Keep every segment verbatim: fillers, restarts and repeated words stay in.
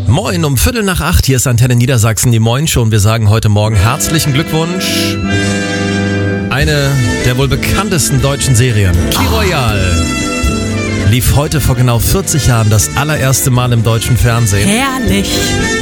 Moin, um Viertel nach acht, hier ist Antenne Niedersachsen, die Moin Show und wir sagen heute Morgen herzlichen Glückwunsch. Eine der wohl bekanntesten deutschen Serien, Key Royale, lief heute vor genau vierzig Jahren das allererste Mal im deutschen Fernsehen. Herrlich.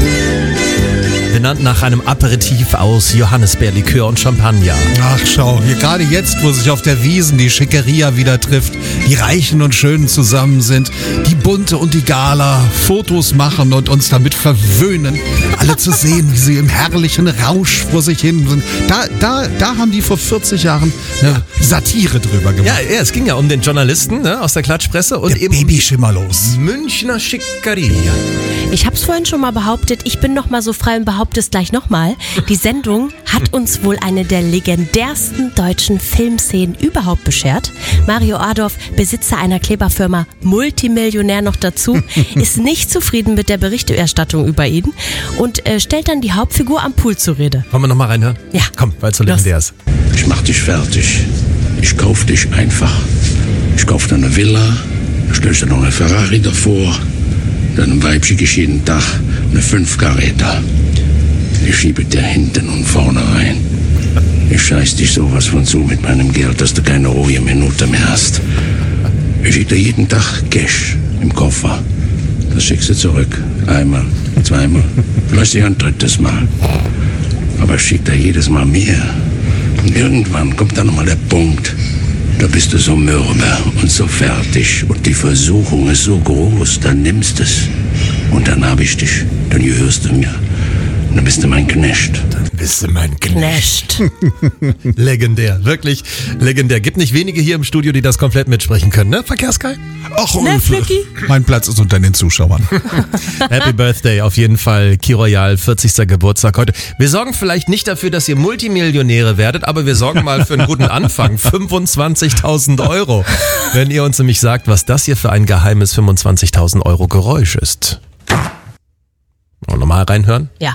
Benannt nach einem Aperitif aus Johannisbeerlikör und Champagner. Ach schau, hier gerade jetzt, wo sich auf der Wiesn die Schickeria wieder trifft, die Reichen und Schönen zusammen sind, die Bunte und die Gala Fotos machen und uns damit verwöhnen, alle zu sehen, wie sie im herrlichen Rausch vor sich hin sind. Da, da, da haben die vor vierzig Jahren eine Satire drüber gemacht. Ja, ja, es ging ja um den Journalisten, ne, aus der Klatschpresse und der eben Baby Schimmerlos. Münchner Schickeria. Ich habe es vorhin schon mal behauptet, ich bin noch mal so frei und behaupte es gleich nochmal. Die Sendung hat uns wohl eine der legendärsten deutschen Filmszenen überhaupt beschert. Mario Adorf, Besitzer einer Kleberfirma, Multimillionär noch dazu, ist nicht zufrieden mit der Berichterstattung über ihn und äh, stellt dann die Hauptfigur am Pool zur Rede. Wollen wir nochmal reinhören? Ja. Komm, weil es so legendär ist. Ich mach dich fertig. Ich kauf dich einfach. Ich kauf dir eine Villa, da stell ich dir noch eine Ferrari davor. Dann Weibchen ich jeden Tag eine fünf Karäter. Ich schiebe dir hinten und vorne rein. Ich scheiß dich sowas von zu mit meinem Geld, dass du keine ruhige Minute mehr hast. Ich schieb dir jeden Tag Cash im Koffer. Das schickst du zurück. Einmal, zweimal, vielleicht sogar ein drittes Mal. Aber ich schick dir jedes Mal mehr. Und irgendwann kommt dann nochmal der Punkt. Da bist du so mürbe und so fertig und die Versuchung ist so groß, dann nimmst es und dann hab ich dich, dann gehörst du mir, und dann bist du mein Knecht. Dann bist du mein Knecht. Knecht. Legendär, wirklich legendär. Gibt nicht wenige hier im Studio, die das komplett mitsprechen können, ne, Verkehrskai? Ach, Ne, Flicky? mein Platz ist unter den Zuschauern. Happy Birthday, auf jeden Fall. Key Royale, vierzigster Geburtstag heute. Wir sorgen vielleicht nicht dafür, dass ihr Multimillionäre werdet, aber wir sorgen mal für einen guten Anfang. fünfundzwanzigtausend Euro. Wenn ihr uns nämlich sagt, was das hier für ein geheimes fünfundzwanzigtausend Euro Geräusch ist. Und nochmal reinhören? Ja.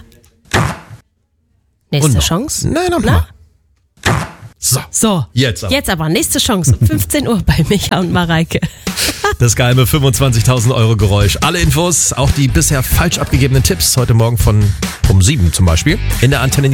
Nächste Und noch. Chance. Nein, nochmal. So, So, jetzt aber. jetzt aber nächste Chance. fünfzehn Uhr bei Micha und Mareike. Das geheime fünfundzwanzigtausend Euro Geräusch. Alle Infos, auch die bisher falsch abgegebenen Tipps heute Morgen von um sieben zum Beispiel in der Antenne